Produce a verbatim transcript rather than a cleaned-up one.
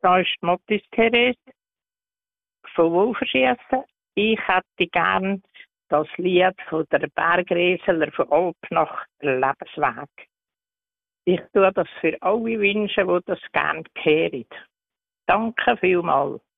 Da ist die Motis Therese von Wolferschiessen. Ich hätte gern das Lied von der Bergreseler von Alp nach Lebensweg. Ich tue das für alle wünschen, die das gerne hören. Danke vielmals.